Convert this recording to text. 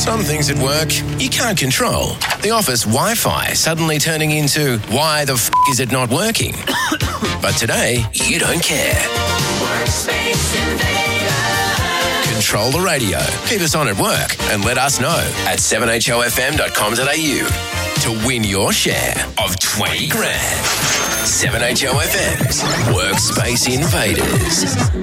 Some things at work you can't control. The office Wi-Fi suddenly turning into why the f*** is it not working? But today, you don't care. Workspace Invader. Control the radio. Keep us on at work and let us know at 7hofm.com.au to win your share of 20 grand. 7HOFM's Workspace Invaders.